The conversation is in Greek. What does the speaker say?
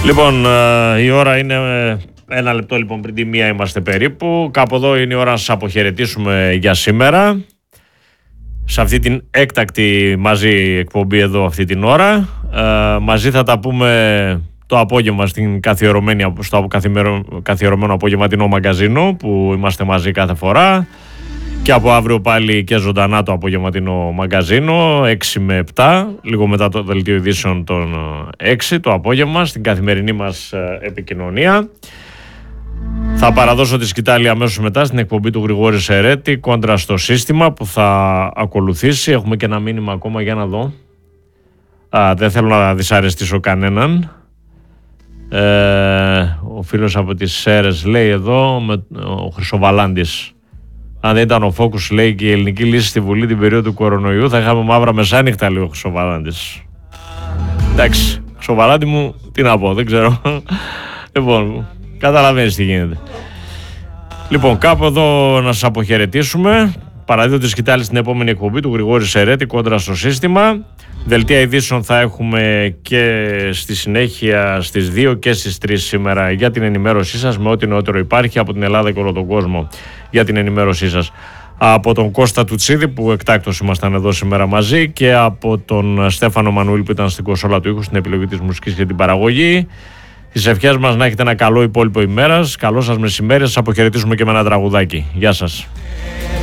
Λοιπόν, η ώρα είναι 1 λεπτό λοιπόν πριν τη 1 είμαστε περίπου. Κάπου εδώ είναι η ώρα να σας αποχαιρετήσουμε για σήμερα. Σε αυτή την έκτακτη μαζί εκπομπή εδώ αυτή την ώρα. Μαζί θα τα πούμε το απόγευμα στο καθιερωμένο απογευματινό μαγκαζίνο που είμαστε μαζί κάθε φορά. Και από αύριο πάλι και ζωντανά το απογευματινό μαγκαζίνο 6 με 7, λίγο μετά το δελτίο ειδήσεων των 6 το απόγευμα στην καθημερινή μας επικοινωνία. Θα παραδώσω τη σκητάλη αμέσως μετά στην εκπομπή του Γρηγόρη Σερέτη κόντρα στο σύστημα που θα ακολουθήσει. Έχουμε και ένα μήνυμα ακόμα για να δω. Δεν θέλω να δυσαρεστήσω κανέναν. Ο φίλος από τις Σέρες λέει εδώ, ο Χρυσοβαλάντης, αν δεν ήταν ο Φόκους, λέει, και η ελληνική λύση στη Βουλή την περίοδο του κορονοϊού, θα είχαμε μαύρα μεσάνυχτα, λέει ο Χρυσοβαλάντης. Εντάξει, Χρυσοβαλάντη μου, τι να πω, δεν ξέρω. Λοιπόν, καταλαβαίνεις τι γίνεται. Λοιπόν, κάπου εδώ να σας αποχαιρετήσουμε. Παραδίδω τη σκητάλη στην επόμενη εκπομπή του Γρηγόρη Σερέτη κόντρα στο σύστημα. Δελτία ειδήσεων θα έχουμε και στη συνέχεια στις 2 και στις 3 σήμερα για την ενημέρωσή σας με ό,τι νεότερο υπάρχει από την Ελλάδα και όλο τον κόσμο για την ενημέρωσή σας. Από τον Κώστα Τουτσίδη που εκτάκτως ήμασταν εδώ σήμερα μαζί και από τον Στέφανο Μανουήλ που ήταν στην κονσόλα του ήχου στην επιλογή της μουσικής και την παραγωγή. Τις ευχές μας να έχετε ένα καλό υπόλοιπο ημέρας, καλό σας μεσημέρι, σας αποχαιρετήσουμε και με ένα τραγουδάκι. Γεια σας.